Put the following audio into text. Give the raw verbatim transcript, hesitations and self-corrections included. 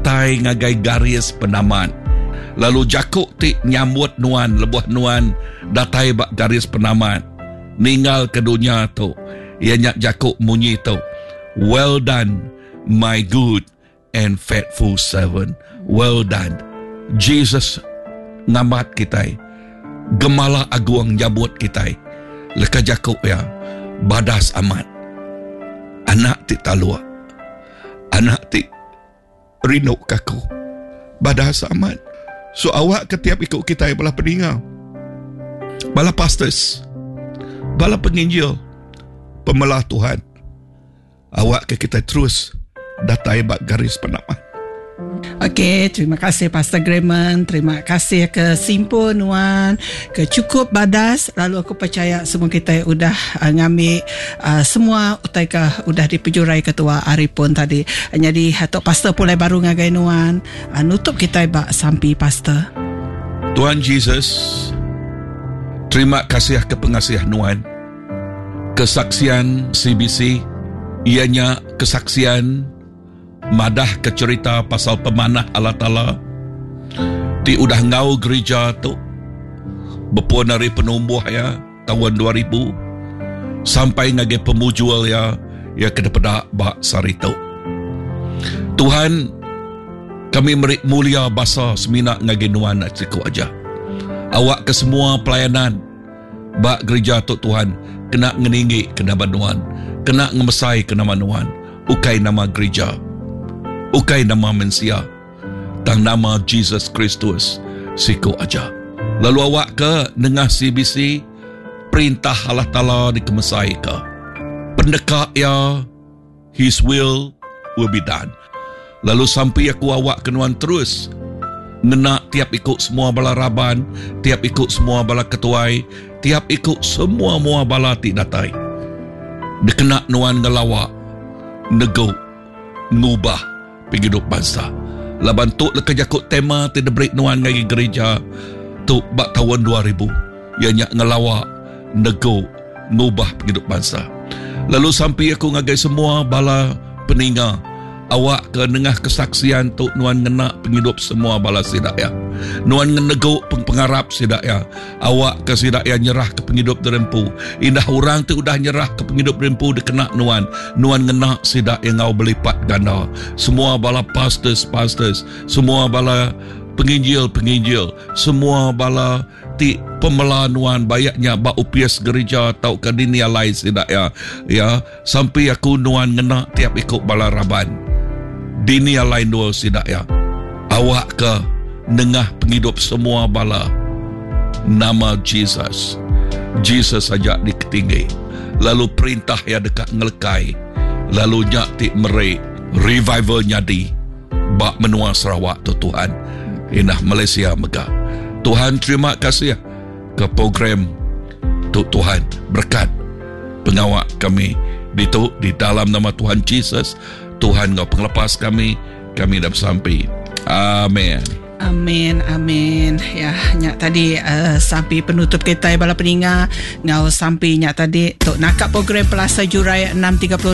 datai ngagai garis penamat. Lalu jakuk ti nyambut nuan lebuh nuan datai bak garis penamat. Ninggal ke dunia tu. Ia nyak jakuk munyi tu. Well done, my good and faithful servant. Well done. Jesus ngamat kita. Gemala agung nyambut kita. Leka jakuk ya. Badas amat. Anak ti talua. Anak ti rinuk kaku. Badas amat. So awak ketiap ikut kita bala peninggal. Bala pastors. Bala penginjil. Pemelah Tuhan. Awak ke kita terus datai bak garis penamat. Okey, terima kasih Pastor Grayman. Terima kasih ke Simpo Nuan, ke Cukup Badas. Lalu aku percaya semua kita sudah uh, ngambil uh, semua utaika sudah dipejurai ketua Arifun tadi. Jadi hatok Pastor pulai baru ngagai Nuan. Uh, nutup kita bak sampai Pastor. Tuhan Jesus, terima kasih ke pengasiah Nuan. Kesaksian C B C, ianya kesaksian madah ke cerita pasal pemanah Allah Ta'ala. Ti udah ngau gereja tu berpuan dari penumbuh ya tahun dua ribu sampai ngage pemujual ya ya kedepada bak sarito. Tuhan, kami merik mulia basa semina ngage nuan nak ciku aja. Awak ke semua pelayanan bak gereja tu Tuhan kena ngeninggi kena banuan, kena ngemesai kena manuan, ukai nama gereja. Ukai nama mensia tang nama Jesus Kristus siku aja. Lalu awak ke dengah C B C perintah Allah Ta'ala dikemesai ke pendekak ya His will will be done. Lalu sampai aku awak kenuan terus ngena tiap ikut semua bala raban, tiap ikut semua bala ketuai, tiap ikut semua mua bala ti datai. Dekena nuan ngelawak nego ngubah penghidup bangsa. Laban tu leka jakut tema tidak break nuan ngagi gereja tu bak tahun dua ribu. Ianya ngelawak, nego, ngubah penghidup bangsa. Lalu sampai aku ngagai semua bala peninggal. Awak ke dengah kesaksian tu nuan ngena penghidup semua bala sidaya. Nuan ngenego pengharap sidaya. Awak ke sidaya nyerah ke penghidup derempu. Indah orang tu udah nyerah ke penghidup derempu dikena nuan. Nuan ngena sidaya ngau berlipat ganda. Semua bala pastors, pastors, semua bala penginjil-penginjil, semua bala ti pemelah nuan bayaknya ba upias gereja tau ke dunia lain sidaya. Ya, sampai aku nuan ngena tiap ikut bala raban. Dunia lain dua sidaya. Awak ke nengah penghidup semua bala nama Jesus. Jesus saja diketinggi. Lalu perintah ya dekat ngelekai. Lalu nyakti merik revival nyadi bak menua Sarawak tu Tuhan. Inah Malaysia megah. Tuhan terima kasih ke program tu Tuhan berkat pengawak kami di tu di dalam nama Tuhan Jesus. Tuhan ngau penglepas kami, kami dah sampai. Amin. Amin, amin. Ya, nyak tadi uh, sampai penutup kita bala peninga ngau sampai nyak tadi tok nakap program Pelasa Jurai enam tiga puluh